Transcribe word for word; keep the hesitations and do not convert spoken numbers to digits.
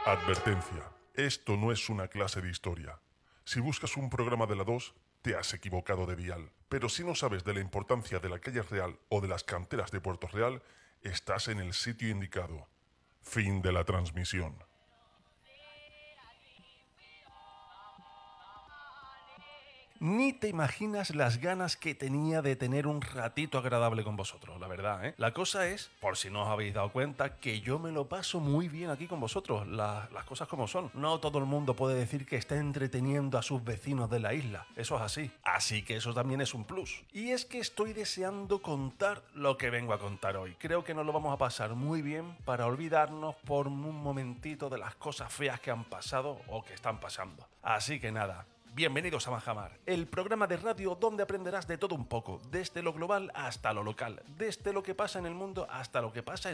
Advertencia. Esto no es una clase de historia. Si buscas un programa de la dos, te has equivocado de dial. Pero si no sabes de la importancia de la calle Real o de las canteras de Puerto Real, estás en el sitio indicado. Fin de la transmisión. Ni te imaginas las ganas que tenía de tener un ratito agradable con vosotros, la verdad, ¿eh? La cosa es, por si no os habéis dado cuenta, que yo me lo paso muy bien aquí con vosotros, la, las cosas como son. No todo el mundo puede decir que está entreteniendo a sus vecinos de la isla, eso es así. Así que eso también es un plus. Y es que estoy deseando contar lo que vengo a contar hoy. Creo que nos lo vamos a pasar muy bien para olvidarnos por un momentito de las cosas feas que han pasado o que están pasando. Así que nada. Bienvenidos a Majamar, el programa de radio donde aprenderás de todo un poco, desde lo global hasta lo local, desde lo que pasa en el mundo hasta lo que pasa en